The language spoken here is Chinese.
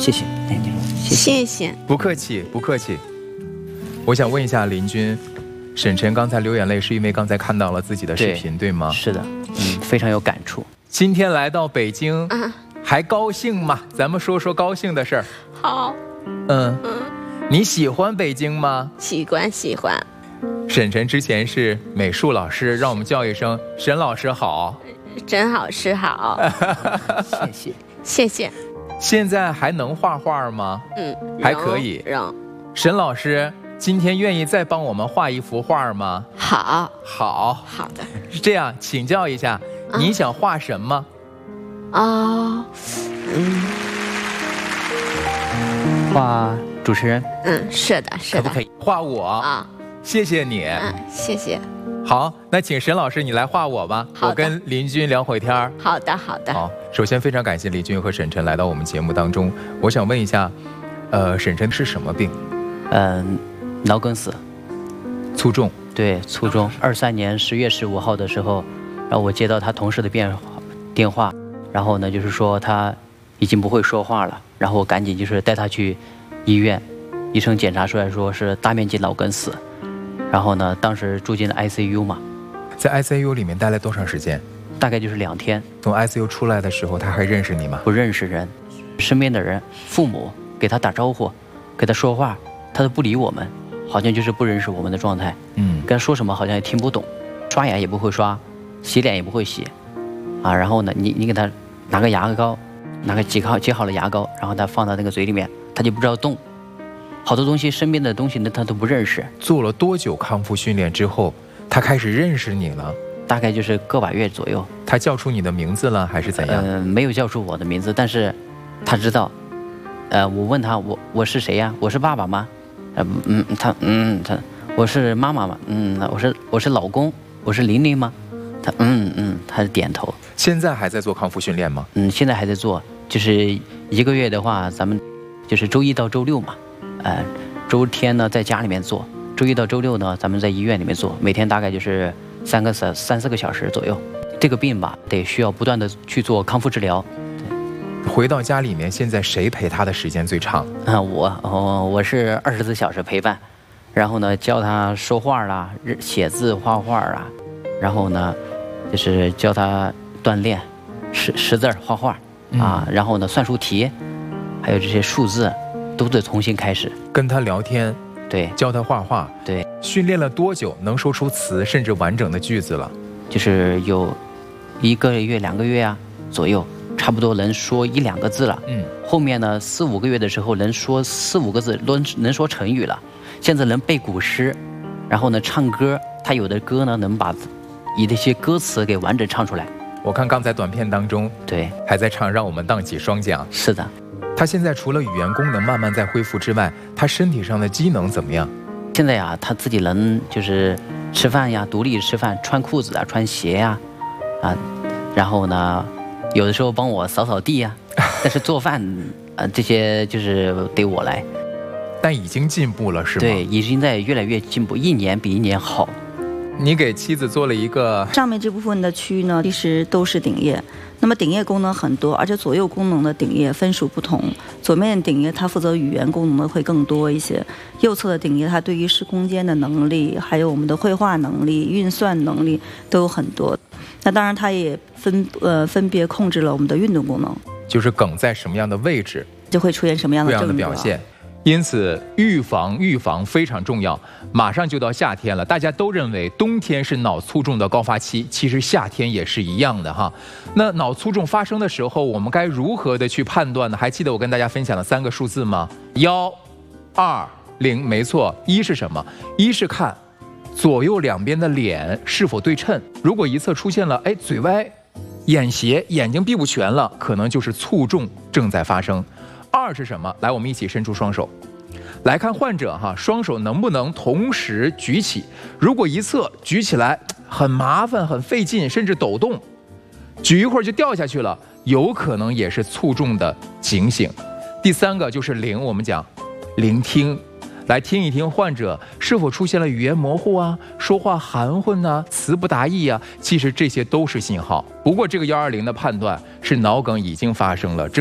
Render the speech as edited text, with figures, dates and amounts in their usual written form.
谢谢， 谢谢， 不客气，不客气。我想问一下林军，沈晨刚才流眼泪是因为刚才看到了自己的视频，对吗？ 是的，非常有感触。 今天来到北京，还高兴吗？咱们说说高兴的事儿。 好。 你喜欢北京吗？ 喜欢。 沈晨之前是美术老师，让我们叫一声沈老师好。 真老师好。谢谢。 现在还能画画吗？还可以。沈老师，今天愿意再帮我们画一幅画吗？ 好的。 是这样，请教一下，你想画什么？ 画主持人。 是的。 可不可以画我？谢谢你。 谢谢。 好，那请沈老师你来画我吧。我跟林军聊会天儿。 好的。 好，首先非常感谢林军和沈晨来到我们节目当中。我想问一下，沈晨是什么病？ 脑梗死。 卒中。 对，卒中。23年10月15号的时候，然后我接到他同事的电话，然后呢就是说他已经不会说话了，然后我赶紧就是带他去医院，医生检查出来说是大面积脑梗死。然后呢，当时住进了 ICU 嘛， 在 ICU 里面待了多长时间？ 大概就是2天。 从 ICU 出来的时候，他还认识你吗？ 不认识人，身边的人、父母给他打招呼，给他说话，他都不理我们，好像就是不认识我们的状态。跟他说什么好像也听不懂，刷牙也不会刷，洗脸也不会洗，然后呢，你给他拿个牙膏，拿个挤好了牙膏，然后他放到那个嘴里面，他就不知道动。好多东西，身边的东西呢，他都不认识。 做了多久康复训练之后，他开始认识你了？ 大概就是个把月左右。 他叫出你的名字了，还是怎样？ 没有叫出我的名字，但是他知道。我问他，我是谁呀？我是爸爸吗？我是妈妈吗？我是老公，我是玲玲吗？他点头。 现在还在做康复训练吗？ 现在还在做，就是1个月的话，咱们就是周1到周6嘛。周天呢在家里面做，周1到周6呢咱们在医院里面做，每天大概就是3、4个小时左右。这个病吧，得需要不断的去做康复治疗。 回到家里面，现在谁陪他的时间最长？ 我是24小时陪伴，然后呢教他说话啦、写字、画画啦，然后呢就是教他锻炼识字画画然后呢算术题，还有这些数字。都得重新开始跟他聊天， 对， 教他画画， 对。 训练了多久能说出词甚至完整的句子了？ 就是有1个月、2个月左右，差不多能说1、2个字了。后面呢4、5个月的时候能说4、5个字，能说成语了。现在能背古诗，然后呢唱歌，他有的歌呢能把一些歌词给完整唱出来。 我看刚才短片当中， 对， 还在唱让我们荡起双桨。 是的。 他现在除了语言功能慢慢在恢复之外，他身体上的机能怎么样？ 现在他自己能就是吃饭呀，独立吃饭，穿裤子穿鞋然后呢，有的时候帮我扫扫地但是做饭这些就是得我来。 但已经进步了是吗？ 对，已经在越来越进步，1年比1年好。 你给妻子做了一个上面这部分的区域呢，其实都是顶叶。那么顶叶功能很多，而且左右功能的顶叶分属不同。左面顶叶它负责语言功能的会更多一些，右侧的顶叶它对于视空间的能力，还有我们的绘画能力、运算能力都有很多。那当然它也分别控制了我们的运动功能， 就是梗在什么样的位置， 就会出现什么样的症状表现。因此预防非常重要。马上就到夏天了，大家都认为冬天是脑卒中的高发期，其实夏天也是一样的哈。那脑卒中发生的时候，我们该如何的去判断呢？还记得我跟大家分享的3个数字吗？1、2、0，没错。1是什么？1是看左右两边的脸是否对称，如果一侧出现了嘴歪、眼斜、眼睛闭不全了，可能就是卒中正在发生。2是什么？来，我们一起伸出双手，来看患者双手能不能同时举起。如果一侧举起来很麻烦、很费劲，甚至抖动，举一会儿就掉下去了，有可能也是卒中的警醒。第3个就是0，我们讲聆听，来听一听患者是否出现了语言模糊说话含混词不达意其实这些都是信号。不过这个120的判断是脑梗已经发生了。